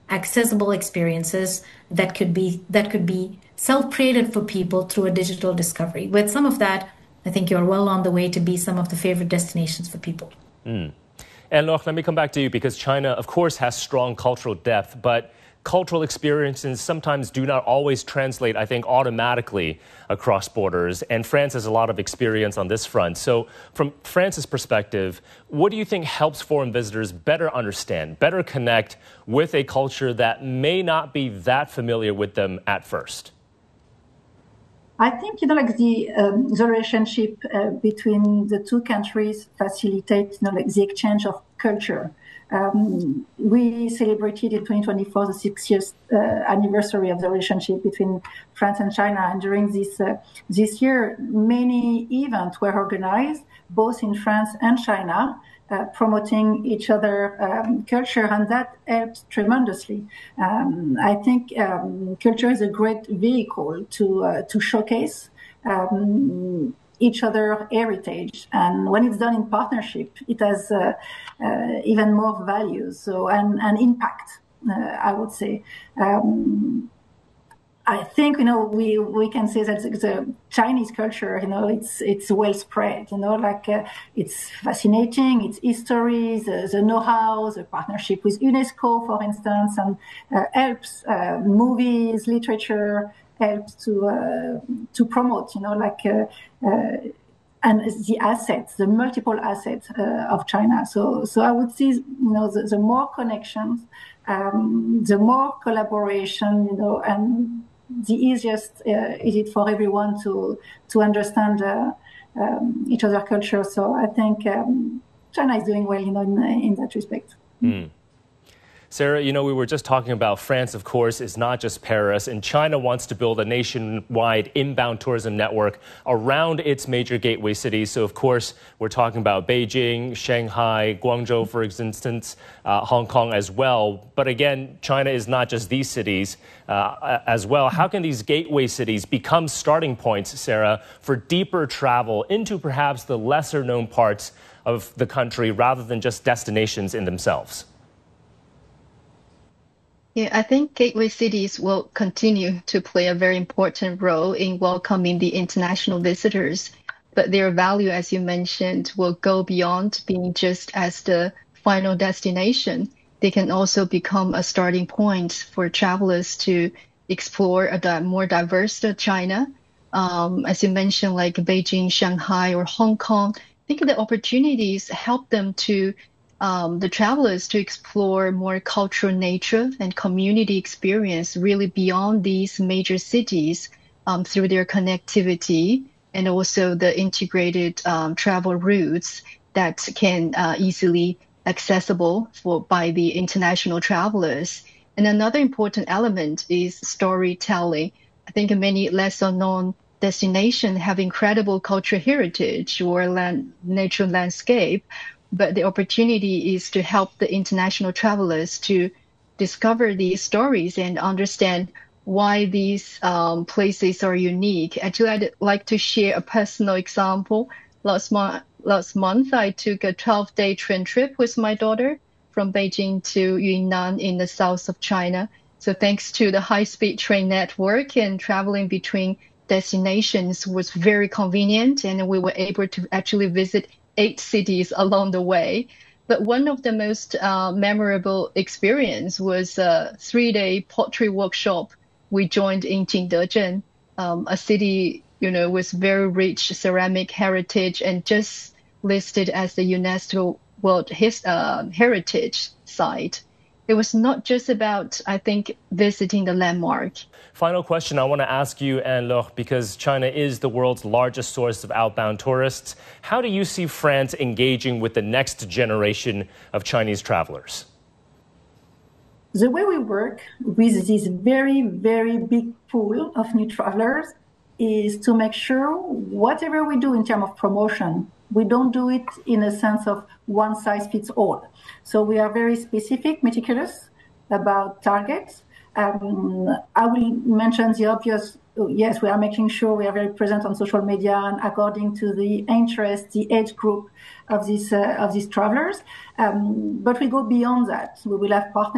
accessible experiences that could be self-created for people through a digital discovery. With some of that, I think you're well on the way to be some of the favorite destinations for people. And Laure, let me come back to you because China, of course, has strong cultural depth, but cultural experiences sometimes do not always translate, I think, automatically across borders. And France has a lot of experience on this front. So from France's perspective, what do you think helps foreign visitors better understand, better connect with a culture that may not be that familiar with them at first? I think, the relationship between the two countries facilitates, the exchange of culture. We celebrated in 2024 the 6th anniversary of the relationship between France and China. And during this year, many events were organized, both in France and China, promoting each other culture, and that helps tremendously. I think culture is a great vehicle to showcase each other heritage, and when it's done in partnership, it has even more value. And impact, I would say. I think we can say that the Chinese culture, it's well spread. It's fascinating. Its history, the know-how, the partnership with UNESCO, for instance, and helps movies, literature, helps to promote. And the assets, the multiple assets of China. So I would say, the more connections, the more collaboration, and the easiest is it for everyone to understand each other's culture. So I think China is doing well, in that respect. Sarah, we were just talking about France, of course, is not just Paris, and China wants to build a nationwide inbound tourism network around its major gateway cities. So, of course, we're talking about Beijing, Shanghai, Guangzhou, for instance, Hong Kong as well. But again, China is not just these cities as well. How can these gateway cities become starting points, Sarah, for deeper travel into perhaps the lesser-known parts of the country rather than just destinations in themselves? Yeah, I think gateway cities will continue to play a very important role in welcoming the international visitors, but their value, as you mentioned, will go beyond being just as the final destination. They can also become a starting point for travelers to explore a more diverse China. As you mentioned, like Beijing, Shanghai, or Hong Kong, I think the opportunities help them to the travelers to explore more cultural nature and community experience really beyond these major cities through their connectivity and also the integrated travel routes that can easily accessible by the international travelers. And another important element is storytelling. I think many lesser known destinations have incredible cultural heritage or natural landscape, but the opportunity is to help the international travelers to discover these stories and understand why these places are unique. Actually, I'd like to share a personal example. Last month, I took a 12-day train trip with my daughter from Beijing to Yunnan in the south of China. So thanks to the high-speed train network and traveling between destinations was very convenient, and we were able to actually visit 8 cities along the way. But one of the most memorable experience was a 3-day pottery workshop we joined in Jingdezhen, a city, with very rich ceramic heritage and just listed as the UNESCO World Heritage Site. It was not just about, I think, visiting the landmark. Final question I want to ask you, Anne-Laure, because China is the world's largest source of outbound tourists. How do you see France engaging with the next generation of Chinese travelers? The way we work with this very, very big pool of new travelers is to make sure whatever we do in terms of promotion, we don't do it in a sense of one size fits all. So we are very specific, meticulous about targets. I will mention the obvious. Yes, we are making sure we are very present on social media and according to the interest, the age group of these travelers. But we go beyond that. We will have partners